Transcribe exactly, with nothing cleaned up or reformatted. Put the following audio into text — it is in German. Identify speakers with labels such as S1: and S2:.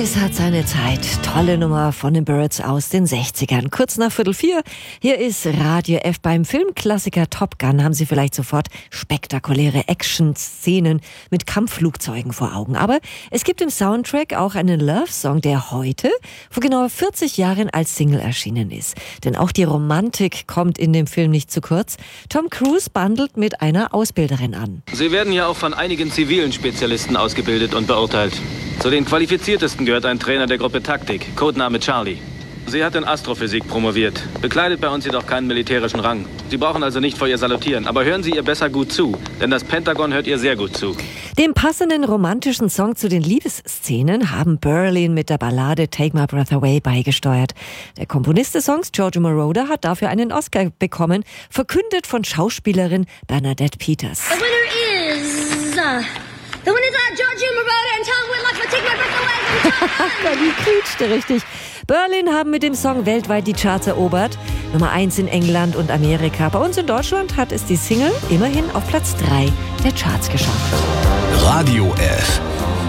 S1: Alles hat seine Zeit. Tolle Nummer von den Byrds aus den sechzigern. Kurz nach Viertel vier. Hier ist Radio F. Beim Filmklassiker Top Gun haben Sie vielleicht sofort spektakuläre Action-Szenen mit Kampfflugzeugen vor Augen. Aber es gibt im Soundtrack auch einen Love-Song, der heute vor genau vierzig Jahren als Single erschienen ist. Denn auch die Romantik kommt in dem Film nicht zu kurz. Tom Cruise bandelt mit einer Ausbilderin an.
S2: Sie werden ja auch von einigen zivilen Spezialisten ausgebildet und beurteilt. Zu den qualifiziertesten gehört ein Trainer der Gruppe Taktik, Codename Charlie. Sie hat in Astrophysik promoviert, bekleidet bei uns jedoch keinen militärischen Rang. Sie brauchen also nicht vor ihr salutieren, aber hören Sie ihr besser gut zu, denn das Pentagon hört ihr sehr gut zu.
S1: Den passenden romantischen Song zu den Liebesszenen haben Berlin mit der Ballade Take My Breath Away beigesteuert. Der Komponist des Songs, Giorgio Moroder, hat dafür einen Oscar bekommen, verkündet von Schauspielerin Bernadette Peters.
S3: The winner is... Uh The winner is uh, Giorgio Moroder and Tom Whitlock for Take My Breath Away.
S1: Die quietschte richtig. Berlin haben mit dem Song weltweit die Charts erobert. Nummer eins in England und Amerika. Bei uns in Deutschland hat es die Single immerhin auf Platz drei der Charts geschafft.
S4: Radio F.